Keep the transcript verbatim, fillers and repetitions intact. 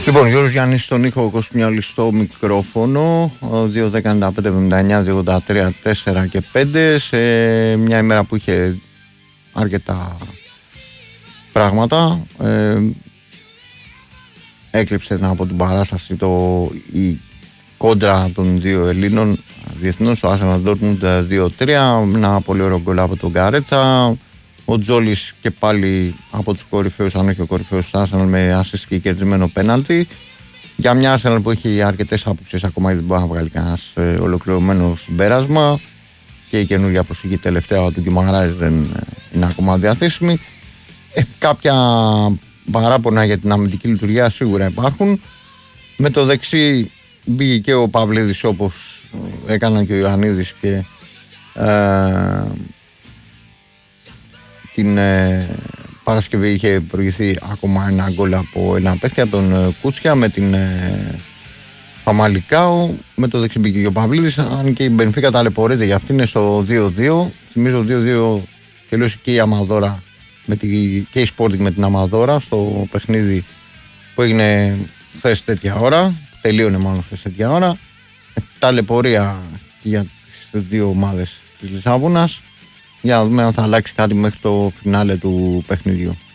Λοιπόν, Γιώργος Γιάννης στον ήχο, Κοσμιόλης στο μικρόφωνο, δύο δέκα ενενήντα πέντε εβδομήντα εννιά δύο ογδόντα τρία τέσσερα και πέντε, σε μια ημέρα που είχε αρκετά πράγματα. Ε, έκλειψε από την παράσταση το, η κόντρα των δύο Ελλήνων διεθνών στο Arsenal Dortmund δύο τρία, ένα πολύ ωραίο γκολ από τον Γκαρέτσα. Ο Τζόλης και πάλι από τους κορυφαίους, αν όχι ο κορυφαίος του Arsenal, με assist και κερδισμένο πέναλτι. Για μια Arsenal που έχει αρκετές άποψεις, ακόμα δεν μπορεί να βγάλει κανένας ε, ολοκληρωμένο συμπέρασμα, και η καινούργια προσφυγή τελευταία του Γκιμαράης δεν ε, είναι ακόμα διαθέσιμη. Ε, κάποια παράπονα για την αμυντική λειτουργία σίγουρα υπάρχουν. Με το δεξί μπήκε και ο Παυλίδης, όπως έκαναν και ο Ιωαννίδης, και ε, την ε, Παρασκευή είχε προηγηθεί ακόμα ένα γκολ από ένα παίχτη, από τον ε, Κούτσια, με την ε, Φαμαλικάου. Με το δεξί μπήκε και ο Παυλίδης, αν και η Μπενφίκα ταλαιπωρείται για αυτή, είναι στο δύο δύο. Θυμίζω δύο δύο τελείωσε και η Αμαδόρα με τη, και η Sporting με την Αμαδόρα στο παιχνίδι που έγινε χθες τέτοια ώρα. Τελείωνε μάλλον χθες τέτοια ώρα. Ε, ταλαιπωρία για τις δύο ομάδες της Λισαβόνας. Για να δούμε αν θα αλλάξει κάτι μέχρι το φινάλε του παιχνιδιού.